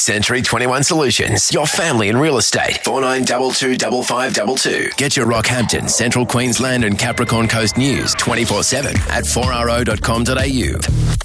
Century 21 Solutions, your family in real estate. 4922 5522. Get your Rockhampton, Central Queensland and Capricorn Coast news 24/7 at 4ro.com.au.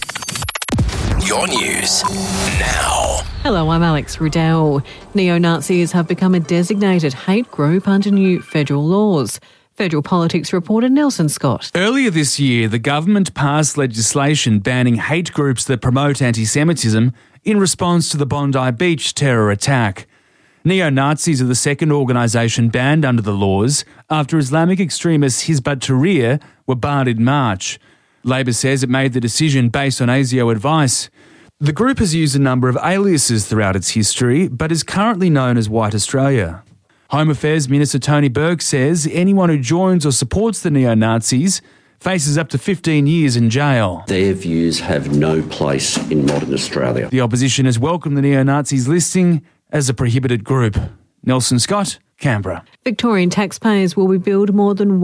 Your news now. Hello, I'm Alex Riddell. Neo-Nazis have become a designated hate group under new federal laws. Federal Politics reporter Nelson Scott. Earlier this year, the government passed legislation banning hate groups that promote anti-Semitism in response to the Bondi Beach terror attack. Neo-Nazis are the second organisation banned under the laws after Islamic extremists Hizb ut-Tahrir were barred in March. Labor says it made the decision based on ASIO advice. The group has used a number of aliases throughout its history, but is currently known as White Australia. Home Affairs Minister Tony Burke says anyone who joins or supports the neo-Nazis faces up to 15 years in jail. Their views have no place in modern Australia. The opposition has welcomed the neo-Nazis listing as a prohibited group. Nelson Scott, Canberra. Victorian taxpayers will be billed more than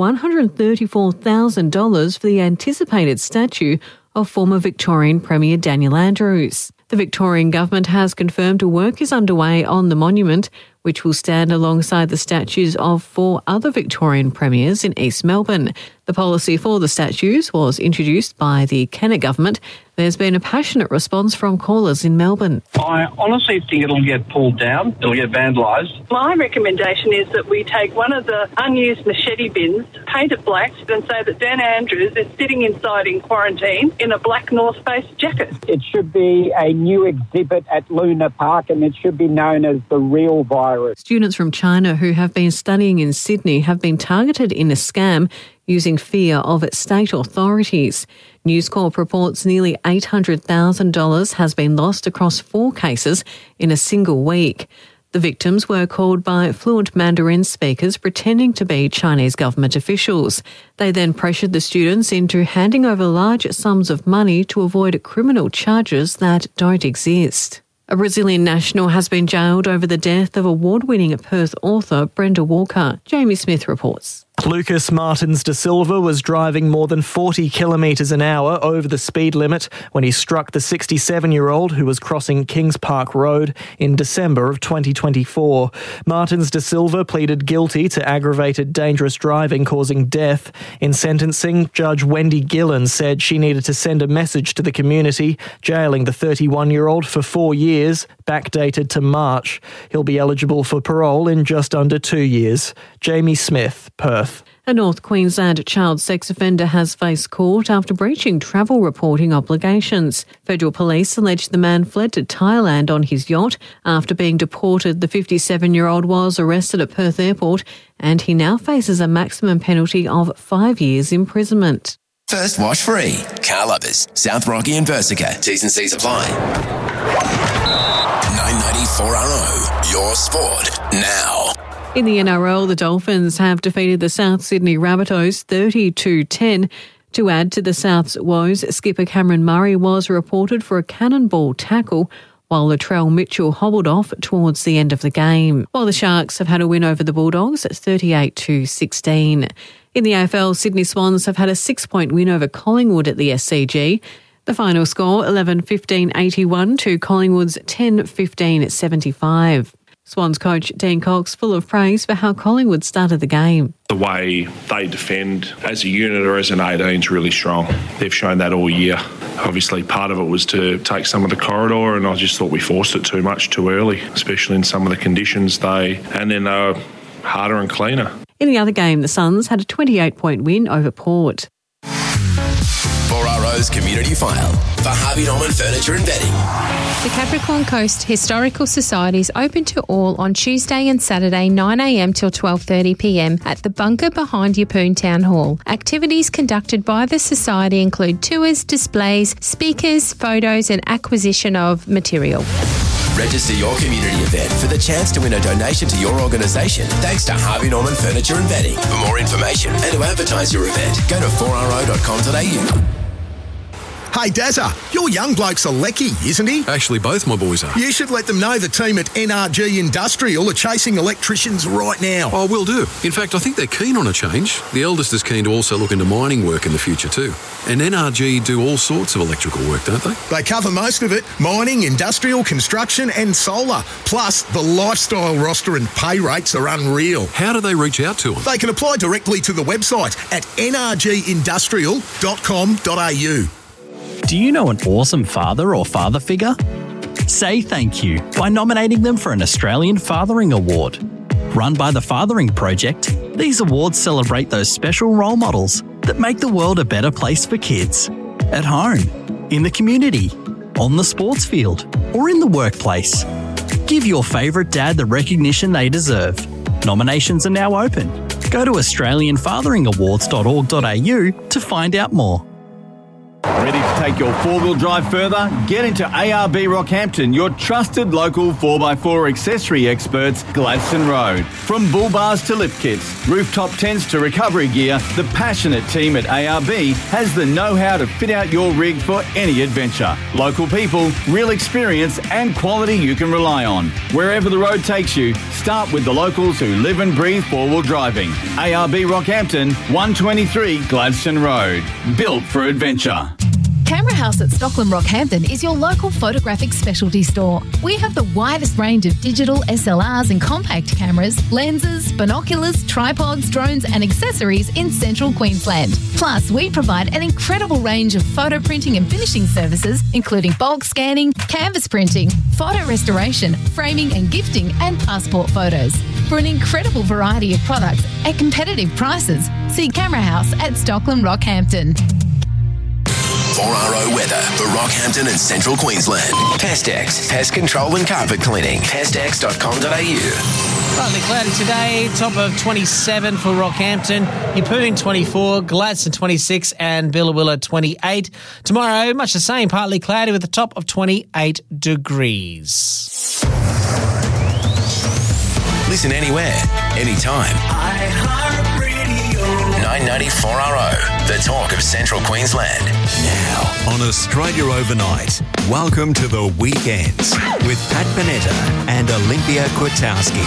$134,000 for the anticipated statue of former Victorian Premier Daniel Andrews. The Victorian government has confirmed work is underway on the monument, which will stand alongside the statues of 4 other Victorian premiers in East Melbourne. The policy for the statues was introduced by the Kennett government. There's been a passionate response from callers in Melbourne. I honestly think it'll get pulled down, it'll get vandalised. My recommendation is that we take one of the unused machete bins, paint it black and say that Dan Andrews is sitting inside in quarantine in a black North Face jacket. It should be a new exhibit at Luna Park and it should be known as the real virus. Students from China who have been studying in Sydney have been targeted in a scam using fear of state authorities. News Corp reports nearly $800,000 has been lost across 4 cases in a single week. The victims were called by fluent Mandarin speakers pretending to be Chinese government officials. They then pressured the students into handing over large sums of money to avoid criminal charges that don't exist. A Brazilian national has been jailed over the death of award-winning Perth author Brenda Walker. Jamie Smith reports. Lucas Martins da Silva was driving more than 40 kilometres an hour over the speed limit when he struck the 67-year-old who was crossing Kings Park Road in December of 2024. Martins da Silva pleaded guilty to aggravated dangerous driving causing death. In sentencing, Judge Wendy Gillen said she needed to send a message to the community, jailing the 31-year-old for 4 years, backdated to March. He'll be eligible for parole in just under 2 years. Jamie Smith, Perth. A North Queensland child sex offender has faced court after breaching travel reporting obligations. Federal police allege the man fled to Thailand on his yacht. After being deported, the 57-year-old was arrested at Perth Airport and he now faces a maximum penalty of 5 years imprisonment. First wash free. Car Lovers, South Rocky and Versica. T's and C's apply. 994RO, your sport now. In the NRL, the Dolphins have defeated the South Sydney Rabbitohs 32-10. To add to the South's woes, skipper Cameron Murray was reported for a cannonball tackle while Latrell Mitchell hobbled off towards the end of the game. While the Sharks have had a win over the Bulldogs at 38-16. In the AFL, Sydney Swans have had a 6-point win over Collingwood at the SCG. The final score, 11-15-81 to Collingwood's 10-15-75. Swans coach Dean Cox full of praise for how Collingwood started the game. The way they defend as a unit or as an 18 is really strong. They've shown that all year. Obviously, part of it was to take some of the corridor, and I just thought we forced it too much too early, especially in some of the conditions and then they were harder and cleaner. In the other game, the Suns had a 28-point win over Port. 4RO's Community File for Harvey Norman Furniture and Bedding. The Capricorn Coast Historical Society is open to all on Tuesday and Saturday 9am till 12:30pm at the bunker behind Yeppoon Town Hall. Activities conducted by the Society include tours, displays, speakers, photos and acquisition of material. Register your community event for the chance to win a donation to your organisation thanks to Harvey Norman Furniture and Bedding. For more information and to advertise your event, go to 4ro.com.au. Hey, Dazza, your young bloke's a lecky, isn't he? Actually, both my boys are. You should let them know the team at NRG Industrial are chasing electricians right now. Oh, will do. In fact, I think they're keen on a change. The eldest is keen to also look into mining work in the future too. And NRG do all sorts of electrical work, don't they? They cover most of it: mining, industrial, construction and solar. Plus, the lifestyle roster and pay rates are unreal. How do they reach out to them? They can apply directly to the website at nrgindustrial.com.au. Do you know an awesome father or father figure? Say thank you by nominating them for an Australian Fathering Award. Run by the Fathering Project, these awards celebrate those special role models that make the world a better place for kids. At home, in the community, on the sports field, or in the workplace. Give your favourite dad the recognition they deserve. Nominations are now open. Go to australianfatheringawards.org.au to find out more. Ready to take your four-wheel drive further? Get into ARB Rockhampton, your trusted local 4x4 accessory experts, Gladstone Road. From bull bars to lift kits, rooftop tents to recovery gear, the passionate team at ARB has the know-how to fit out your rig for any adventure. Local people, real experience and quality you can rely on. Wherever the road takes you, start with the locals who live and breathe four-wheel driving. ARB Rockhampton, 123 Gladstone Road. Built for adventure. Camera House at Stockland Rockhampton is your local photographic specialty store. We have the widest range of digital SLRs and compact cameras, lenses, binoculars, tripods, drones and accessories in central Queensland. Plus, we provide an incredible range of photo printing and finishing services, including bulk scanning, canvas printing, photo restoration, framing and gifting, and passport photos. For an incredible variety of products at competitive prices, see Camera House at Stockland Rockhampton. 4RO weather for Rockhampton and Central Queensland. Pestex, pest control and carpet cleaning. Pestex.com.au. Partly cloudy today, top of 27 for Rockhampton, Yeppoon 24, Gladstone 26 and Billawilla 28. Tomorrow, much the same, partly cloudy with a top of 28 degrees. Listen anywhere, anytime. 994RO, the talk of Central Queensland. Now on Australia Overnight, welcome to the weekends with Pat Panetta and Olympia Kwiatkowski.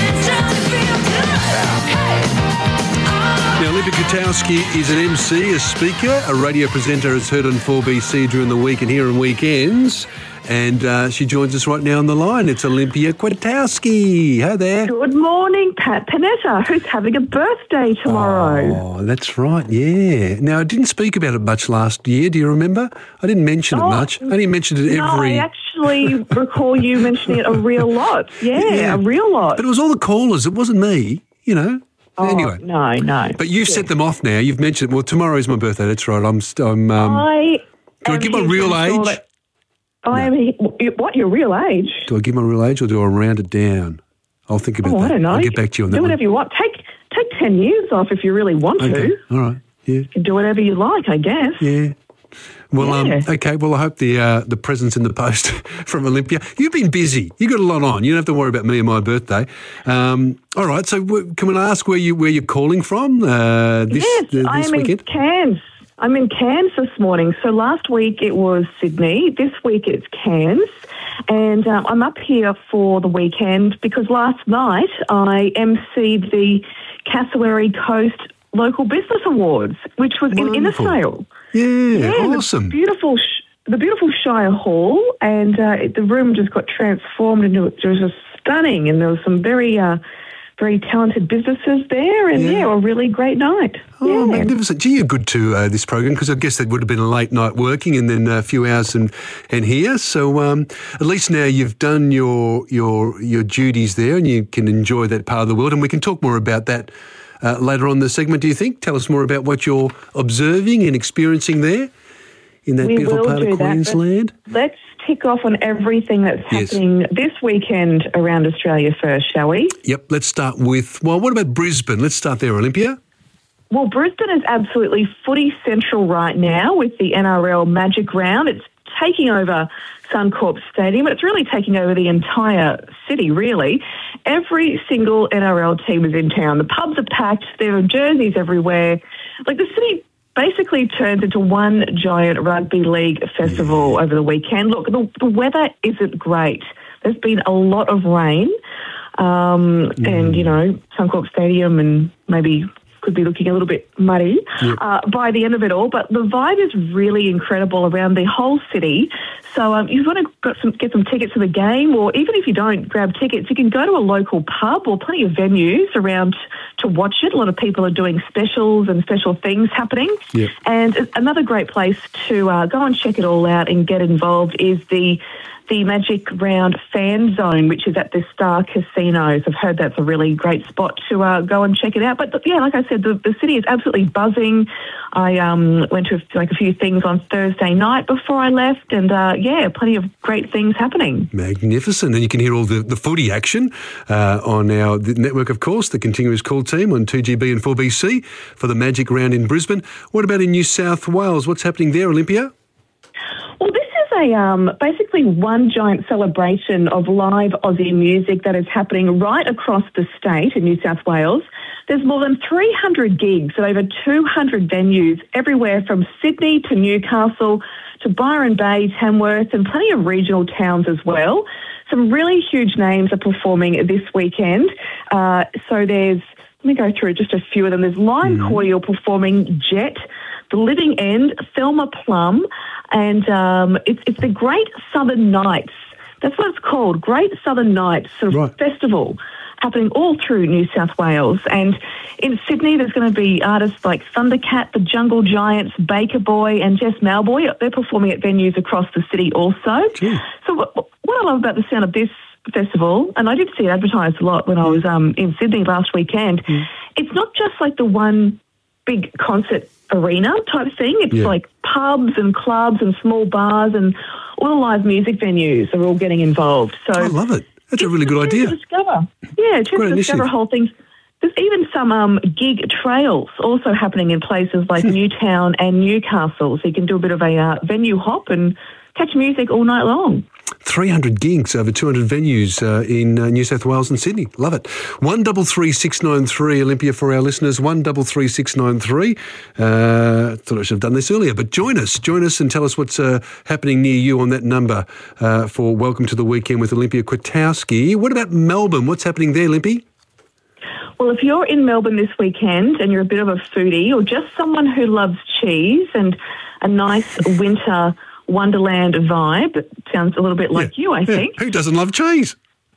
Now, Olympia Kwiatkowski is an MC, a speaker, a radio presenter, as heard on 4BC during the week and here on weekends. And she joins us right now on the line. It's Olympia Kwiatkowski. Hi there. Good morning, Pat Panetta, who's having a birthday tomorrow. Oh, that's right, yeah. Now, I didn't speak about it much last year. Do you remember? I didn't mention it much. I only mentioned it every... No, I actually recall you mentioning it a real lot. Yeah, a real lot. But it was all the callers. It wasn't me, you know. Oh, anyway. No. But you've set them off now. You've mentioned it. Well, tomorrow's my birthday. That's right. Do I give my real age? What, your real age? Do I give my real age or do I round it down? I'll think about that. I don't know. I'll get back to you on that. Do whatever you want. Take 10 years off if you really want to. All right. Yeah. You can do whatever you like, I guess. Yeah. Well, okay. Well, I hope the present's in the post from Olympia. You've been busy. You got a lot on. You don't have to worry about me and my birthday. All right. So, can I ask where you're calling from? This I'm weekend? In Cairns. I'm in Cairns this morning. So last week it was Sydney. This week it's Cairns. And I'm up here for the weekend because last night I emceed the Cassowary Coast Local Business Awards, which was in Innisfail. Yeah, awesome. The beautiful Shire Hall, and the room just got transformed into it. was just stunning, and there was some very talented businesses there, and a really great night. Oh, magnificent. Gee, you're good to this program, because I guess that would have been a late night working and then a few hours and here. So at least now you've done your duties there and you can enjoy that part of the world, and we can talk more about that later on in the segment, do you think? Tell us more about what you're observing and experiencing there in that beautiful part of Queensland. Let's tick off on everything that's happening this weekend around Australia first, shall we? Yep, let's start with, what about Brisbane? Let's start there, Olympia. Well, Brisbane is absolutely footy central right now with the NRL Magic Round. It's taking over Suncorp Stadium, but it's really taking over the entire city, really. Every single NRL team is in town. The pubs are packed. There are jerseys everywhere. Like, the city basically turns into one giant rugby league festival over the weekend. Look, the weather isn't great. There's been a lot of rain, and, Suncorp Stadium and maybe could be looking a little bit muddy by the end of it all. But the vibe is really incredible around the whole city. So if you want to get some tickets to the game, or even if you don't grab tickets, you can go to a local pub or plenty of venues around to watch it. A lot of people are doing specials and special things happening. Yep. And another great place to go and check it all out and get involved is the Magic Round Fan Zone, which is at the Star Casinos. I've heard that's a really great spot to go and check it out. But like I said, the city is absolutely buzzing. I went to a few things on Thursday night before I left, and plenty of great things happening. Magnificent. And you can hear all the footy action on our network, of course, the Continuous Call team on 2GB and 4BC for the Magic Round in Brisbane. What about in New South Wales? What's happening there, Olympia? Well, this is basically one giant celebration of live Aussie music that is happening right across the state in New South Wales. There's more than 300 gigs at over 200 venues everywhere from Sydney to Newcastle to Byron Bay, Tamworth, and plenty of regional towns as well. Some really huge names are performing this weekend. So there's, let me go through just a few of them. There's Lime Cordial performing Jet, The Living End, Thelma Plum, and it's the Great Southern Nights. That's what it's called, Great Southern Nights festival, happening all through New South Wales. And in Sydney, there's going to be artists like Thundercat, The Jungle Giants, Baker Boy, and Jess Malboy. They're performing at venues across the city also. So what I love about the sound of this festival, and I did see it advertised a lot when I was in Sydney last weekend, it's not just like the one big concert arena type thing. It's like pubs and clubs and small bars, and all the live music venues are all getting involved. So I love it. That's a really good idea. To discover whole things. There's even some gig trails also happening in places like Newtown and Newcastle, so you can do a bit of a venue hop and catch music all night long. 300 gigs over 200 venues in New South Wales and Sydney. Love it. 133693, Olympia, for our listeners. 133693. Thought I should have done this earlier, but join us and tell us what's happening near you on that number for Welcome to the Weekend with Olympia Kwiatkowski. What about Melbourne? What's happening there, Olympia? Well, if you're in Melbourne this weekend and you're a bit of a foodie or just someone who loves cheese and a nice winter Wonderland vibe, sounds a little bit like you, I think. Who doesn't love cheese?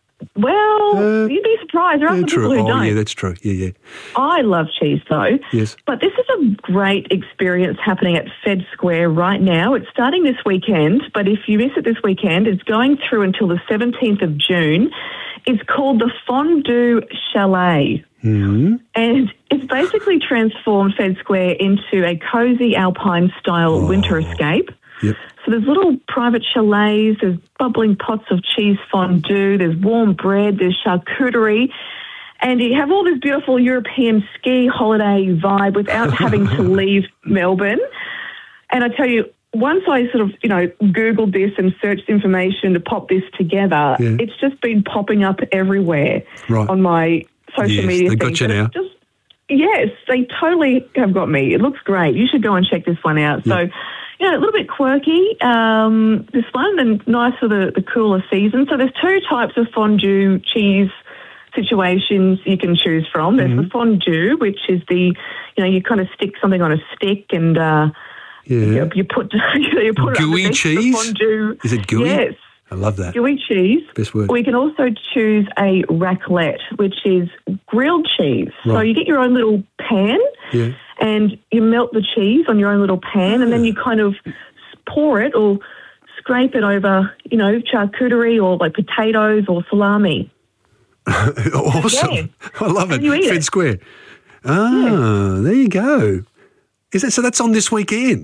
Well, you'd be surprised. There are some people who don't. Yeah, that's true. Yeah. I love cheese, though. Yes. But this is a great experience happening at Fed Square right now. It's starting this weekend, but if you miss it this weekend, it's going through until the 17th of June. It's called the Fondue Chalet. Mm-hmm. And it's basically transformed Fed Square into a cosy Alpine-style winter escape. Yep. So there's little private chalets, there's bubbling pots of cheese fondue, there's warm bread, there's charcuterie, and you have all this beautiful European ski holiday vibe without having to leave Melbourne. And I tell you, once I sort of, Googled this and searched information to pop this together, it's just been popping up everywhere on my social media. They got you now. Yes, they totally have got me. It looks great. You should go and check this one out. So, a little bit quirky, this one, and nice for the cooler season. So there's two types of fondue cheese situations you can choose from. There's the fondue, which is you kind of stick something on a stick and you put gooey cheese. Fondue. Is it gooey? Yes. I love that. Gooey cheese. Best word. We can also choose a raclette, which is grilled cheese. Right. So you get your own little pan and you melt the cheese on your own little pan and then you kind of pour it or scrape it over, charcuterie or like potatoes or salami. Awesome. Yeah. I love it. And you eat Fed it. Square. There you go. So that's on this weekend?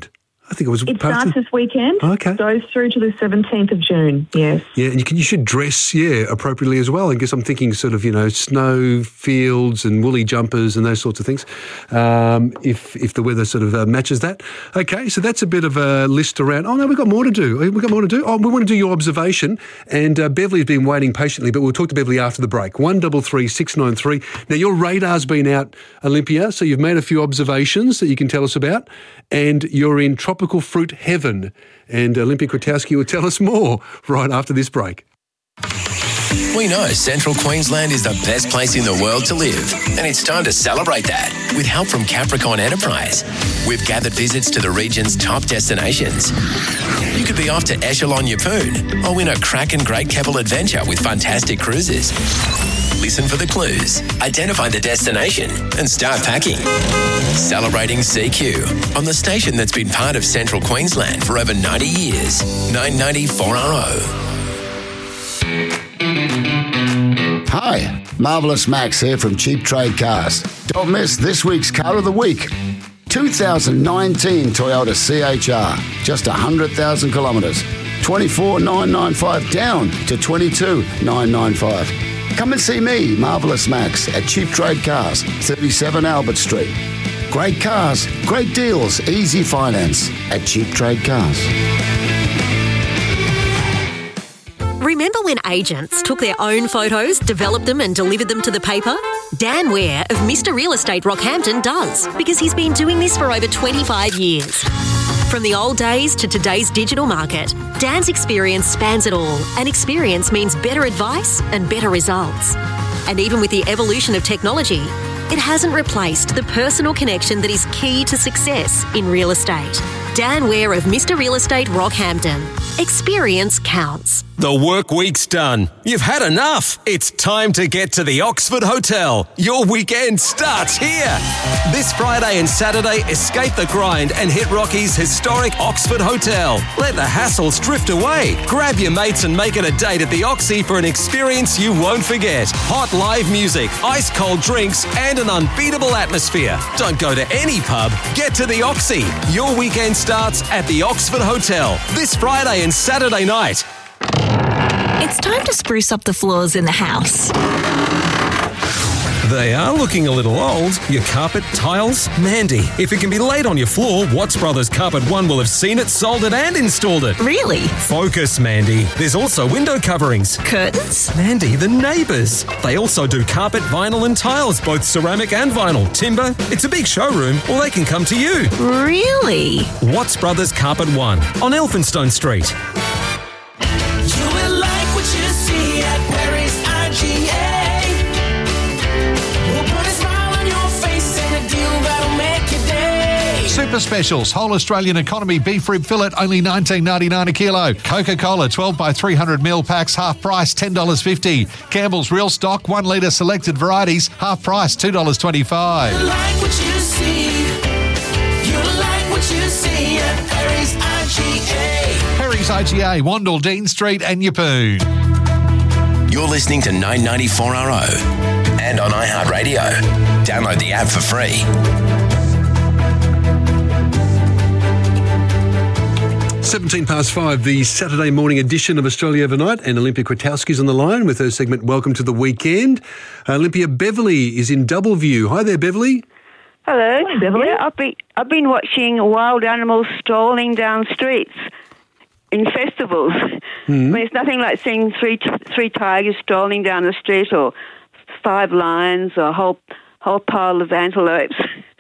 I think it was. It starts this weekend. Okay. Goes through to the 17th of June, yes. Yeah, and you should dress, appropriately as well. I guess I'm thinking sort of, snow fields and woolly jumpers and those sorts of things, if the weather sort of matches that. Okay, so that's a bit of a list around. Oh, no, we've got more to do. Oh, we want to do your observation, and Beverly's been waiting patiently, but we'll talk to Beverly after the break. 133 693. Now, your radar's been out, Olympia, so you've made a few observations that you can tell us about, and you're in tropical fruit heaven. And Olympia Kwiatkowski will tell us more right after this break. We know Central Queensland is the best place in the world to live, and it's time to celebrate that with help from Capricorn Enterprise. We've gathered visits to the region's top destinations. You could be off to Echelon Yeppoon or win a cracking Great Keppel adventure with fantastic cruises. Listen for the clues, identify the destination, and start packing. Celebrating CQ on the station that's been part of Central Queensland for over 90 years. 990 4RO. Hi, Marvellous Max here from Cheap Trade Cars. Don't miss this week's Car of the Week. 2019 Toyota CHR, just 100,000 kilometres. 24,995 down to 22,995. Come and see me, Marvellous Max, at Cheap Trade Cars, 37 Albert Street. Great cars, great deals, easy finance at Cheap Trade Cars. Remember when agents took their own photos, developed them and delivered them to the paper? Dan Ware of Mr. Real Estate Rockhampton does, because he's been doing this for over 25 years. From the old days to today's digital market, Dan's experience spans it all, and experience means better advice and better results. And even with the evolution of technology, it hasn't replaced the personal connection that is key to success in real estate. Dan Ware of Mr. Real Estate Rockhampton. Experience counts. The work week's done. You've had enough. It's time to get to the Oxford Hotel. Your weekend starts here. This Friday and Saturday, escape the grind and hit Rocky's historic Oxford Hotel. Let the hassles drift away. Grab your mates and make it a date at the Oxy for an experience you won't forget. Hot live music, ice cold drinks, and an unbeatable atmosphere. Don't go to any pub. Get to the Oxy. Your weekend starts at the Oxford Hotel this Friday and Saturday night. It's time to spruce up the floors in the house. They are looking a little old. Your carpet, tiles? Mandy, if it can be laid on your floor, Watts Brothers Carpet One will have seen it, sold it and installed it. Really? Focus, Mandy. There's also window coverings. Curtains? Mandy, the neighbours. They also do carpet, vinyl and tiles, both ceramic and vinyl. Timber. It's a big showroom, or they can come to you. Really? Watts Brothers Carpet One on Elphinstone Street. You will like what you see at Perry's IGA. We'll put a smile on your face and a deal that'll make your day. Super specials. Whole Australian economy beef rib fillet, only $19.99 a kilo. Coca-Cola 12 by 300 ml packs, half price, $10.50. Campbell's Real Stock, 1 litre selected varieties, half price, $2.25. You like what you see. You like what you see at Perry's IGA. Perry's IGA, Wandle, Dean Street and Yeppoon. You're listening to 994RO and on iHeartRadio. Download the app for free. 5:17, the Saturday morning edition of Australia Overnight, and Olympia Kwiatkowski's on the line with her segment Welcome to the Weekend. Olympia, Beverly is in Doubleview. Hi there, Beverly. Hello. Hi, Beverly. Yeah, I've been watching wild animals strolling down streets in festivals. I mean, it's nothing like seeing three tigers strolling down the street, or 5 lions, or a whole pile of antelopes.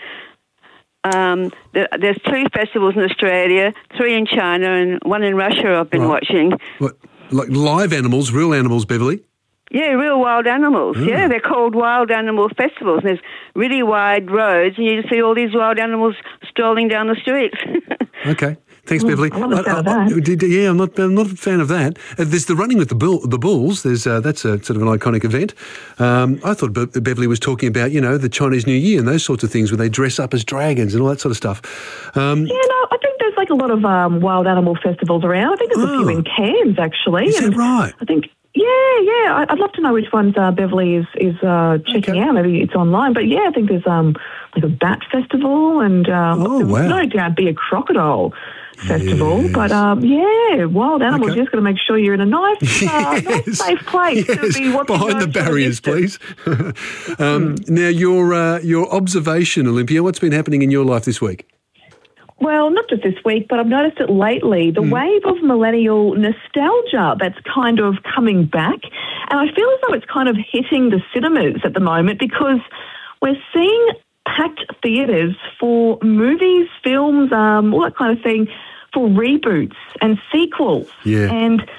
There's 2 festivals in Australia, 3 in China, and 1 in Russia I've been watching. What, like live animals, real animals, Beverly? Yeah, real wild animals. Oh. Yeah, they're called wild animal festivals. And there's really wide roads, and you just see all these wild animals strolling down the streets. Okay. Thanks, Beverly. I'm not a fan of that. Yeah, I'm not a fan of that. There's the running with the bulls. That's a sort of an iconic event. I thought Beverly was talking about, the Chinese New Year and those sorts of things where they dress up as dragons and all that sort of stuff. I think there's like a lot of wild animal festivals around. I think there's a few in Cairns, actually. Is that right? I think... Yeah. I'd love to know which ones Beverly is checking out. Maybe it's online. But yeah, I think there's like a bat festival and wow. no doubt be a crocodile festival. But wild animals. Okay. Just got to make sure you're in a nice, nice safe place to be watching behind the those barriers, distance. please. Now, your observation, Olympia, what's been happening in your life this week? Well, not just this week, but I've noticed it lately, the wave of millennial nostalgia that's kind of coming back. And I feel as though it's kind of hitting the cinemas at the moment because we're seeing packed theatres for movies, films, all that kind of thing, for reboots and sequels and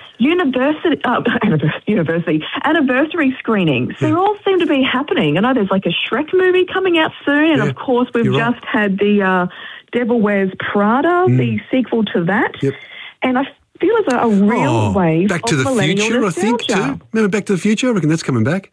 anniversary screenings. They all seem to be happening. I know there's like a Shrek movie coming out soon, and of course we've just had the Devil Wears Prada, the sequel to that. And I feel as though a real wave Back to of the millennial Future, nostalgia. I think, too. Remember Back to the Future? I reckon that's coming back.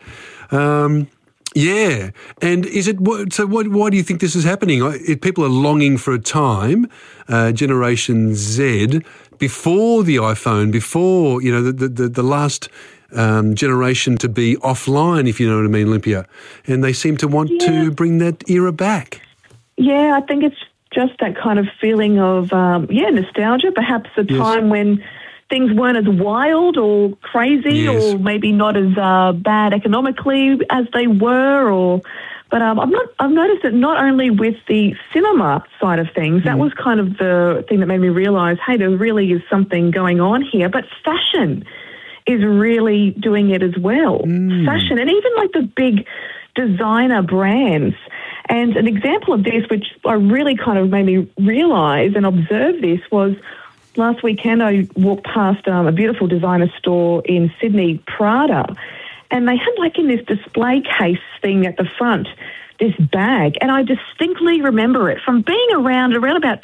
Yeah. And is it, why do you think this is happening? People are longing for a time, Generation Z, before the iPhone, before, the last generation to be offline, if you know what I mean, Olympia. And they seem to want to bring that era back. Yeah, I think it's just that kind of feeling of, nostalgia, perhaps a time when things weren't as wild or crazy or maybe not as bad economically as they were. But I've noticed that not only with the cinema side of things, that was kind of the thing that made me realise, hey, there really is something going on here, but fashion is really doing it as well. Fashion, and even like the big designer brands. And an example of this, which I really kind of made me realise and observe this, was last weekend I walked past a beautiful designer store in Sydney, Prada, and they had like in this display case thing at the front, this bag, and I distinctly remember it from being around about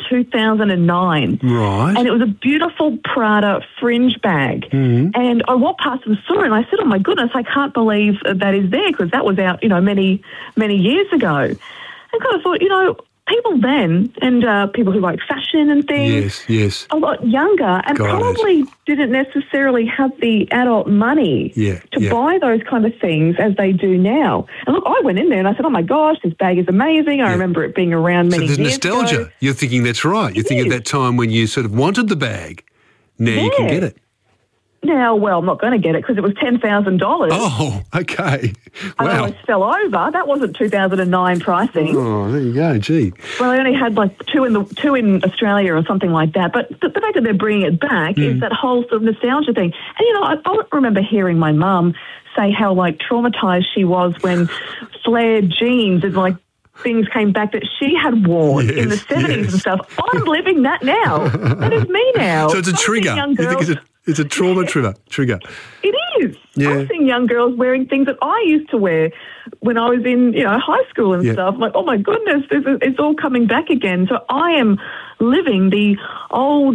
2009. Right. And it was a beautiful Prada fringe bag. And I walked past and saw it, and I said, oh my goodness, I can't believe that is there, because that was out, many, many years ago. I kind of thought, people then, and people who like fashion and things, a lot younger, and probably didn't necessarily have the adult money to buy those kind of things as they do now. And look, I went in there and I said, oh my gosh, this bag is amazing. I remember it being around many years ago. So there's nostalgia. You're thinking that's right. You're thinking of that time when you sort of wanted the bag. Now you can get it. Now, well, I'm not going to get it because it was $10,000. Oh, okay. Wow. I almost fell over. That wasn't 2009 pricing. Oh, there you go. Gee. Well, I only had like two in Australia or something like that. But the fact that they're bringing it back is that whole sort of nostalgia thing. And, I remember hearing my mum say how, like, traumatised she was when flared jeans and, like, things came back that she had worn in the 70s and stuff. I'm living that now. That is me now. So it's a trigger. You think it's a trauma trigger. It is. Yeah. I've seen young girls wearing things that I used to wear when I was in, high school and stuff. I'm like, oh my goodness, it's all coming back again. So I am living the old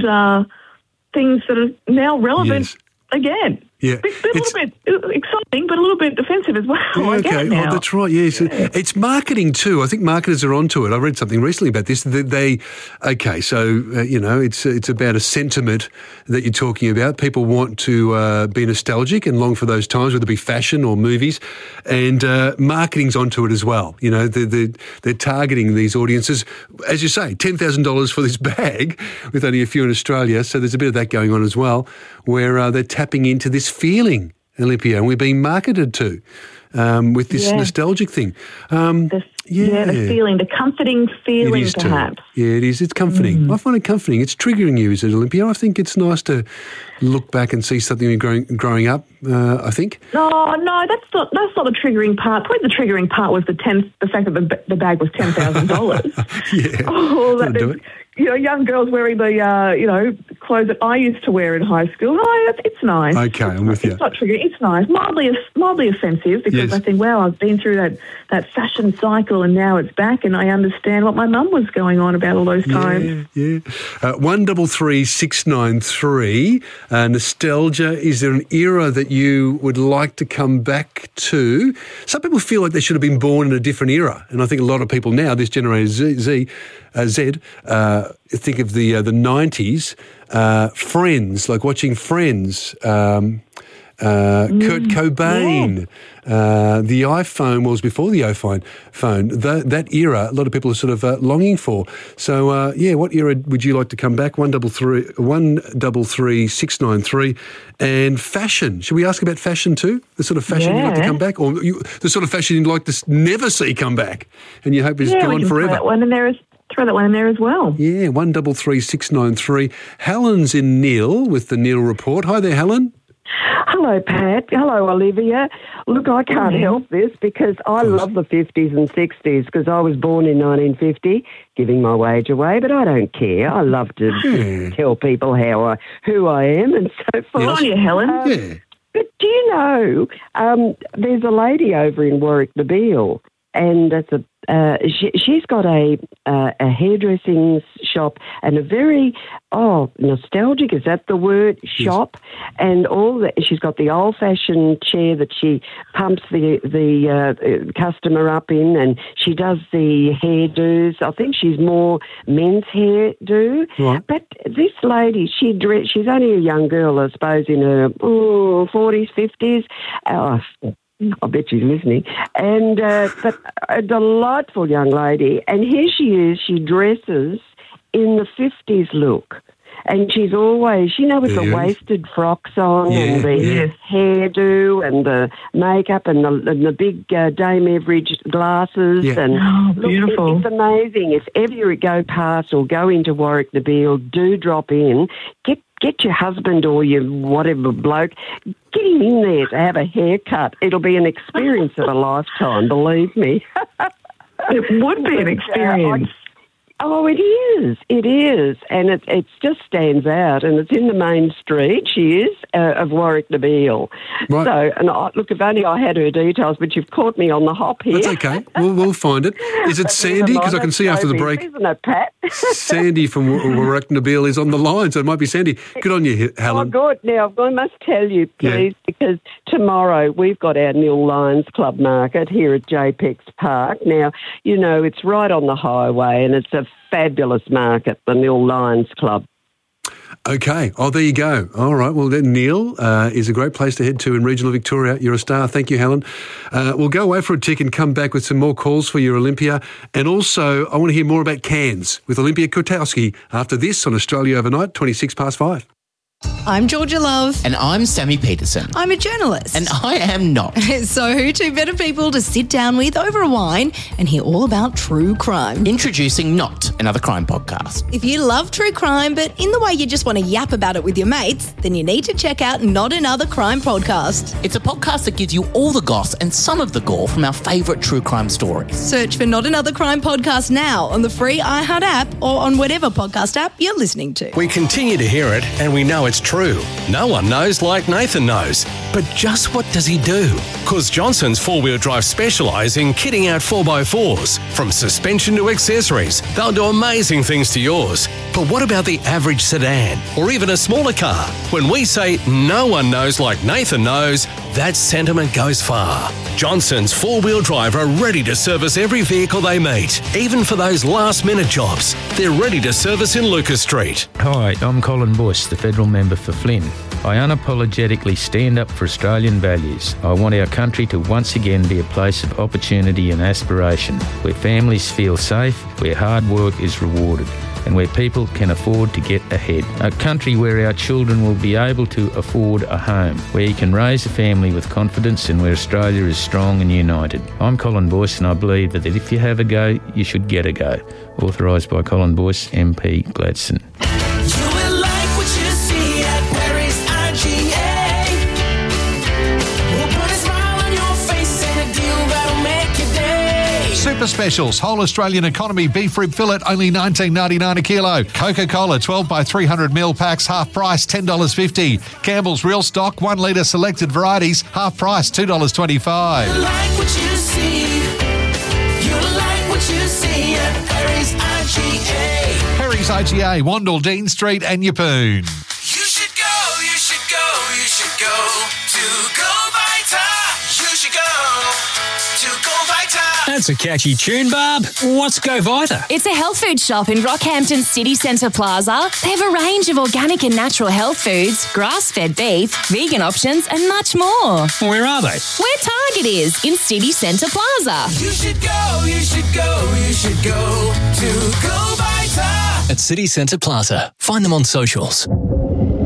things that are now relevant again. Yeah. It's a little bit exciting, but a little bit offensive as well. I get it now. Oh, that's right. Yes, it's marketing too. I think marketers are onto it. I read something recently about this. It's about a sentiment that you're talking about. People want to be nostalgic and long for those times, whether it be fashion or movies, and marketing's onto it as well. They're targeting these audiences, as you say, $10,000 for this bag, with only a few in Australia. So there's a bit of that going on as well, where they're tapping into this feeling, Olympia, and we're being marketed to with this nostalgic thing. The feeling, the comforting feeling, it is perhaps. Too. Yeah, it is. It's comforting. I find it comforting. It's triggering you, is it, Olympia? I think it's nice to look back and see something you're growing up, I think. No, that's not the triggering part. Probably the triggering part was the fact that the bag was $10,000. Yeah. Oh, that is, young girls wearing the, clothes that I used to wear in high school. Oh, it's nice. Okay, I'm with you. It's not triggering. It's nice. Mildly offensive because I think, wow, I've been through that fashion cycle and now it's back and I understand what my mum was going on about all those times. Yeah. 133 693. Nostalgia. Is there an era that you would like to come back to? Some people feel like they should have been born in a different era. And I think a lot of people now, this generation Z, think of the 90s, Friends, like watching Friends, Kurt Cobain. The iPhone was before the iPhone phone. That era, a lot of people are sort of longing for. So, what era would you like to come back? 133 693. And fashion. Should we ask about fashion too? The sort of fashion you'd like to come back? Or the sort of fashion you'd like to never see come back and you hope is gone forever? Throw that one in there as well. Yeah, 133 693. Helen's in Neil with the Neil Report. Hi there, Helen. Hello, Pat. Hello, Olivia. Look, I can't help this because I love the 50s and 60s because I was born in 1950, giving my wage away, but I don't care. I love to tell people who I am and so forth. Good on you, Helen. But do you know, there's a lady over in Warwick the Beale, and that's she's got a hairdressing shop and a very nostalgic, is that the word, shop, and all that. She's got the old-fashioned chair that she pumps the customer up in, and she does the hairdos. I think she's more men's hairdo. Right. But this lady, she's only a young girl, I suppose, in her 40s, 50s. I bet she's listening. And but a delightful young lady. And here she is. She dresses in the 50s look. And she's always, with the waisted frocks on and the hairdo and the makeup and the big Dame Everidge glasses. Yeah. And beautiful. It's amazing. If ever you go past or go into Warwick the Beale, do drop in. Get your husband or your whatever bloke, get him in there to have a haircut. It'll be an experience of a lifetime, believe me. It would be an experience. It is. It is. And it just stands out. And it's in the main street, she is, of Warwick the Beale. Right. So, and look, if only I had her details, but you've caught me on the hop here. That's okay. We'll find it. Is it Sandy? Because I can see after the break. Isn't it, Pat? Sandy from Warwick the Beale is on the line, so it might be Sandy. Good on you, Helen. Oh, good. Now, I must tell you, please, because tomorrow we've got our Nil Lions Club market here at JPEX Park. Now, it's right on the highway and it's a fabulous market, the Nil Lions Club. Okay. Oh, there you go. All right. Well, then Neil is a great place to head to in regional Victoria. You're a star. Thank you, Helen. We'll go away for a tick and come back with some more calls for your Olympia. And also, I want to hear more about Cairns with Olympia Kotowski after this on Australia Overnight, 5:26. I'm Georgia Love. And I'm Sammy Peterson. I'm a journalist. And I am not. So who two better people to sit down with over a wine and hear all about true crime? Introducing Not Another Crime podcast. If you love true crime, but in the way you just want to yap about it with your mates, then you need to check out Not Another Crime podcast. It's a podcast that gives you all the goss and some of the gore from our favourite true crime stories. Search for Not Another Crime podcast now on the free iHeart app or on whatever podcast app you're listening to. We continue to hear it and we know it's true. No one knows like Nathan knows. But just what does he do? Because Johnson's four-wheel drive specialise in kitting out 4x4s. From suspension to accessories, they'll do amazing things to yours. But what about the average sedan or even a smaller car? When we say no one knows like Nathan knows, that sentiment goes far. Johnson's four-wheel drive are ready to service every vehicle they meet, even for those last-minute jobs. They're ready to service in Lucas Street. Hi, I'm Colin Bush, the federal member for Flynn. I unapologetically stand up for Australian values. I want our country to once again be a place of opportunity and aspiration, where families feel safe, where hard work is rewarded, and where people can afford to get ahead. A country where our children will be able to afford a home, where you can raise a family with confidence and where Australia is strong and united. I'm Colin Boyce and I believe that if you have a go, you should get a go. Authorised by Colin Boyce, MP, Gladstone. Super specials. Whole Australian economy beef rib fillet, only $19.99 a kilo. Coca-Cola 12x300ml packs, half price, $10.50. Campbell's Real Stock, 1 litre selected varieties, half price, $2.25. You like what you see. You like what you see at Perry's IGA. Perry's IGA, Wandle, Dean Street and Yeppoon. You should go to Go Vita. You should go to Go Vita. That's That's a catchy tune, Barb. What's Go Vita? It's a health food shop in Rockhampton City Centre Plaza. They have a range of organic and natural health foods, grass-fed beef, vegan options and much more. Where are they? Where Target is, in City Centre Plaza. You should go, you should go, you should go to Go Vita. At City Centre Plaza. Find them on socials.